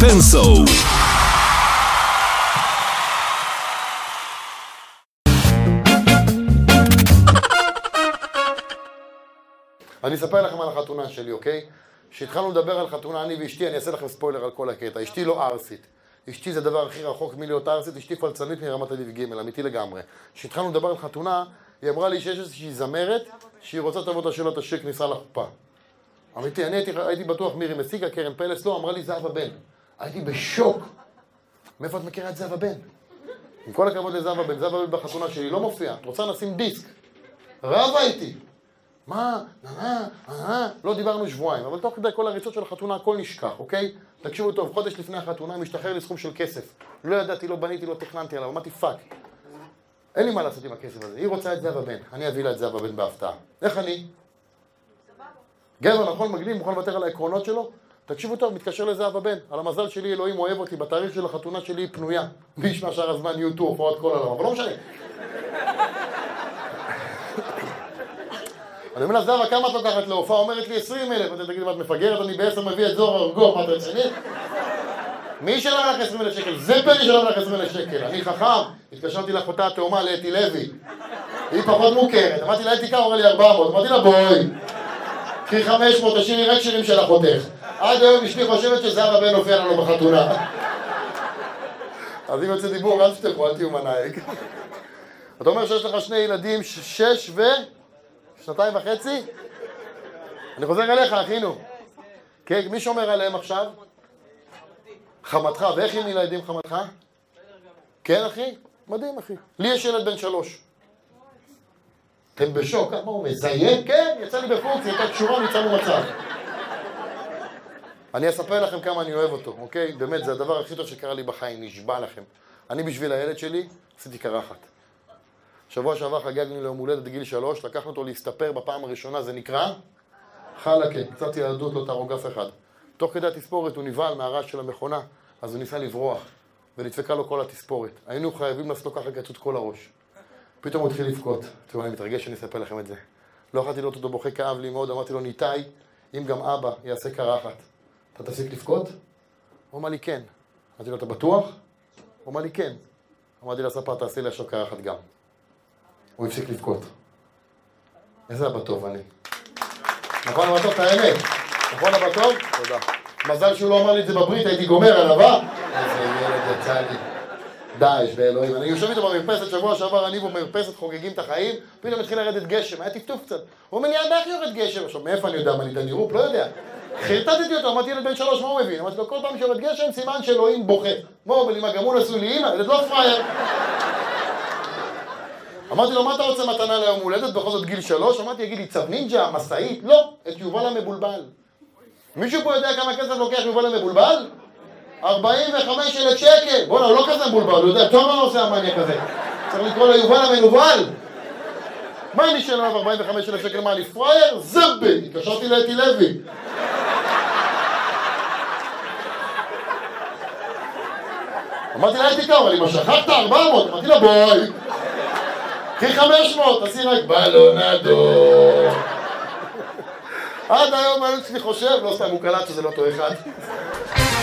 בן סו. אני אספר לכם על החתונה שלי, אוקיי? כשהתחלנו לדבר על חתונה, אני ואשתי, אני אעשה לכם ספוילר על כל הקטע. אשתי לא ארסית. אשתי זה הדבר הכי רחוק מלהיות ארסית, אשתי פלצנית מרמת אביב ג', אמיתי לגמרי. כשהתחלנו לדבר על חתונה, היא אמרה לי שיש איזושהי זמרת שהיא רוצה תבוא את השאלות השיר כניסה לחופה. אמיתי, אני הייתי בטוח מירי מסיגה, קרן פלס, לא, אמרה לי זהבה בן. הייתי בשוק. מאיפה את מכירה את זהבה בן? עם כל הכבוד לזהבה בן, זהבה בן בחתונה שלי לא מופיע. את רוצה נשים דיסק. רבה איתי. מה? לא דיברנו שבועיים, אבל תוך כדי כל הריצות של החתונה הכל נשכח, אוקיי? תקשיבו טוב, חודש לפני החתונה משתחרר לי סכום של כסף. לא ידעתי, לא בניתי, לא תכננתי עליו, אמרתי פאק. אין לי מה לעשות עם הכסף הזה. היא רוצה את זהבה בן, אני אביא לה את זהבה בן בהפתעה. איך אני? גבר נכון מגניב, מוכן לוותר על העקרונות שלו? תקשיבו טוב, מתקשר לזהבה בן. על המזל שלי, אלוהים אוהב אותי, בתאריך של החתונה שלי היא פנויה. בישמה שאר הזמן יוטו, הופעות כל העולם, אבל לא משנה. אני אומר לה, זהבה, כמה את לוקחת להופעה? אומרת לי 20,000. אתה תגיד, מה את מפגרת? אני ב10 מביא את זוהר ארגוב, מה אתה רציני? מי שלם לך 20,000 שקל? זה פני שלם לך 20,000 שקל. אני חכם, התקשרתי לאחותה התאומה לאתי לוי. היא פחות מוכרת. אמרתי לה, אתי כמה? אמרה לי 400. אמרתי לה, בואי. קחי 500, תשאירי רק שירים של אחותך. עד היום אשתי חושבת שזהבה בן הופיע לנו בחתונה. אז אם יוצא דיבור, אל תשתכו, אל תהיו מנהיג. אתה אומר שיש לך שני ילדים, 6 2.5? אני חוזר אליך, אחינו. כן, מי שומר עליהם עכשיו? חמתך. ואיך עם ילדים חמתך? כן, אחי? מדהים, אחי. לי יש ילד בן 3. אתם בשוק, מה הוא מזיין? כן, יצא לי בפוקס, הייתה קשורה, ניצלנו מצב. אני אספר לכם כמה אני אוהב אותו, אוקיי? באמת, זה הדבר הכי טוב שקרה לי בחיים, נשבע לכם. אני בשביל הילד שלי, עשיתי קרחת. שבוע שעבר חגגנו ליום הולדת בגיל 3, לקחנו אותו להסתפר בפעם הראשונה, זה נקרא? חלקה, קצת ילדות, לא תהרוג אף אחד. תוך כדי התספורת הוא נבהל מהרעש של המכונה, אז הוא ניסה לברוח, ונדפקה לו כל התספורת. היינו חייבים לעשות לו ככה גצות כל הראש. פתאום הוא התחיל לבכות. תראו, אני מתרגש שאני אספר לכם את זה. לא יכולתי לראות אותו בוכה, כאב לי מאוד, אמרתי לו, ניתאי, אם גם אבא יעשה קרחת, אתה תפסיק לבכות? הוא אמר לי, כן. אמרתי לו, אתה בטוח? הוא אמר לי, כן. אמרתי לספר, תעשי לי עכשיו קרחת גם. הוא הפסיק לבכות. איזה אבא טוב אני. נכון אבא טוב, את האמת. נכון אבא טוב? תודה. מזל שהוא לא אמר לי את זה בברית, הייתי גומר עליו, אה? איזה ילד יצא לי. דאעש באלוהים. אני יושב איתו במרפסת, שבוע שעבר אני במרפסת, חוגגים את החיים, פתאום התחיל לרדת גשם, היה טפטוף קצת. הוא אומר לי, איך יורד גשם? עכשיו, מאיפה אני יודע? מה אני דנירופ? לא יודע. חרטטתי אותו, אמרתי ילד בן 3, מה הוא מבין? אמרתי לו, כל פעם שיורד גשם, סימן שאלוהים בוכה. מה הוא אומר לי, מה גם הוא נשוי לי אמא? ילד לא פראייר. אמרתי לו, מה אתה רוצה מתנה ליום הולדת? בכל זאת גיל 3? אמרתי, יגיד לי, צב נינג'ה, מסעית? לא, את יובל המבולבל. מישהו פה יודע כמה כסף לוקח יובל המבולבל? 45,000 שקל. בוא'נה, הוא לא כזה מבולבל, הוא יודע, טוב מה עושה המניאק הזה. צריך לקרוא לו יובל המנובל. מה אם נשאל עליו 45,000 שקל? מה, אני פראייר? זבל! התקשרתי לאתי לוי. אמרתי לה, הייתי כמה, אני משכחת 400, אמרתי לה, בואי. קחי 500, תעשי רק בלונדו. עד היום אני חושב, לא סתם, הוא קלט שזה לא אותו אחד.